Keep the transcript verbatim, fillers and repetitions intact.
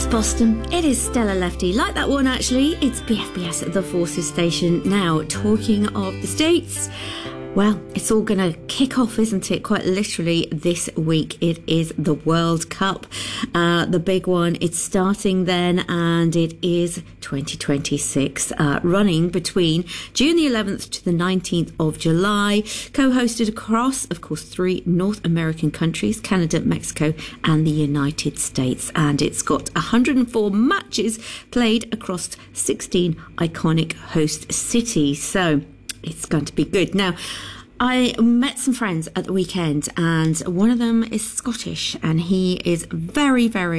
Boston. It is Stella Lefty. Like that one, actually. It's B F B S at the Forces Station. Now, talking of the States, well, it's all going to kick off, isn't it? Quite literally this week. It is the World Cup, uh, the big one. It's starting then, and it is twenty twenty-six, uh, running between June the eleventh to the nineteenth of July, co-hosted across, of course, three North American countries, Canada, Mexico, and the United States. And it's got one hundred four matches played across sixteen iconic host cities. So it's going to be good. Now, I met some friends at the weekend, and one of them is Scottish, and he is very, very